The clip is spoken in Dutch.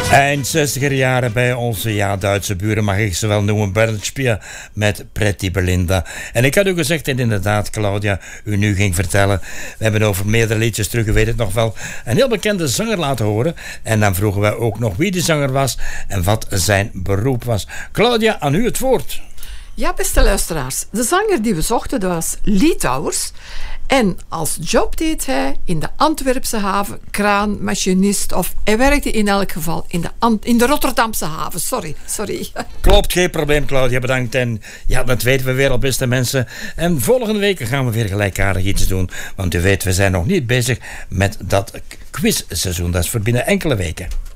Eind 60er jaren bij onze Duitse buren, mag ik ze wel noemen, Bernd Spier met Pretty Belinda. En ik had u gezegd, en inderdaad, Claudia, u nu ging vertellen, we hebben over meerdere liedjes terug, u weet het nog wel, een heel bekende zanger laten horen. En dan vroegen wij ook nog wie die zanger was en wat zijn beroep was. Claudia, aan u het woord. Ja, beste luisteraars, de zanger die we zochten, dat was Litouwers. En als job deed hij in de Antwerpse haven kraanmachinist, of hij werkte in elk geval in de Rotterdamse haven. Sorry. Klopt, geen probleem, Claudia, bedankt. En ja, dat weten we weer al, beste mensen. En volgende week gaan we weer gelijkaardig iets doen. Want u weet, we zijn nog niet bezig met dat quizseizoen. Dat is voor binnen enkele weken.